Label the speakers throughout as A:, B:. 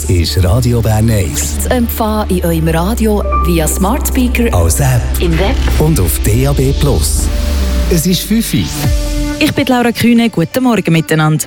A: ist Radio Bern 1.
B: Zu empfangen in eurem Radio via Smart Speaker,
A: als App
B: im Web
A: und auf DAB+. Es ist 5 Uhr.
C: Ich bin Laura Kühne. Guten Morgen miteinander.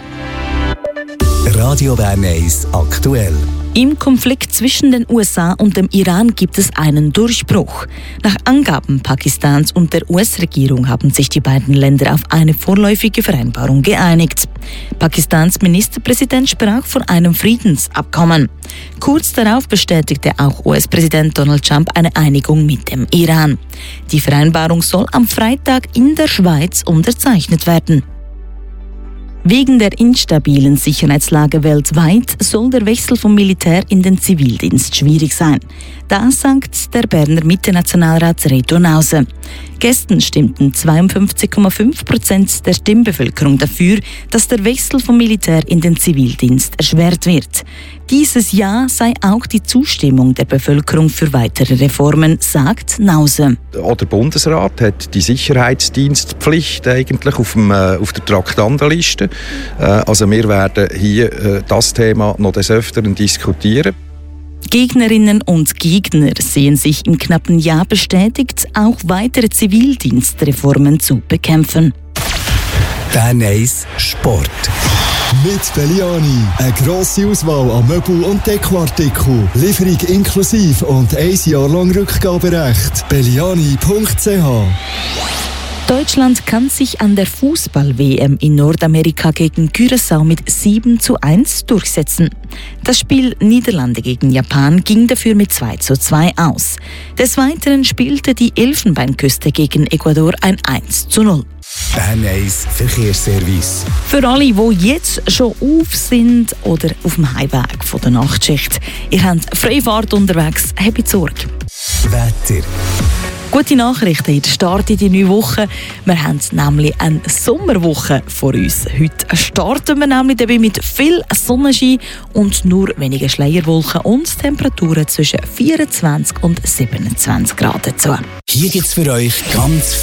A: Radio Bern 1 aktuell.
C: Im Konflikt zwischen den USA und dem Iran gibt es einen Durchbruch. Nach Angaben Pakistans und der US-Regierung haben sich die beiden Länder auf eine vorläufige Vereinbarung geeinigt. Pakistans Ministerpräsident sprach von einem Friedensabkommen. Kurz darauf bestätigte auch US-Präsident Donald Trump eine Einigung mit dem Iran. Die Vereinbarung soll am Freitag in der Schweiz unterzeichnet werden. Wegen der instabilen Sicherheitslage weltweit soll der Wechsel vom Militär in den Zivildienst schwierig sein. Das sagt der Berner Mitte-Nationalrat Reto Nause. Gestern stimmten 52,5% der Stimmbevölkerung dafür, dass der Wechsel vom Militär in den Zivildienst erschwert wird. Dieses Jahr sei auch die Zustimmung der Bevölkerung für weitere Reformen, sagt Nause.
D: Auch der Bundesrat hat die Sicherheitsdienstpflicht eigentlich auf der Traktandenliste. Also wir werden hier das Thema noch des Öfteren diskutieren.
C: Gegnerinnen und Gegner sehen sich im knappen Jahr bestätigt, auch weitere Zivildienstreformen zu bekämpfen.
A: Bern 1 Sport.
E: Mit Belliani. Eine grosse Auswahl an Möbel- und Dekoartikeln. Lieferung inklusive und 1 Jahr lang Rückgaberecht. Belliani.ch.
C: Deutschland kann sich an der Fußball-WM in Nordamerika gegen Curaçao mit 7:1 durchsetzen. Das Spiel Niederlande gegen Japan ging dafür mit 2:2 aus. Des Weiteren spielte die Elfenbeinküste gegen Ecuador ein 1:0.
A: Bern 1 Verkehrsservice.
C: Für alle, die jetzt schon auf sind oder auf dem Heimweg von der Nachtschicht. Ihr habt freie Fahrt unterwegs, habt Sorge.
A: Wetter.
C: Gute Nachrichten, ihr startet die neue Woche. Wir haben nämlich eine Sommerwoche vor uns. Heute starten wir nämlich dabei mit viel Sonnenschein und nur wenige Schleierwolken und Temperaturen zwischen 24 und 27 Grad dazu.
A: Hier gibt's für euch ganz viel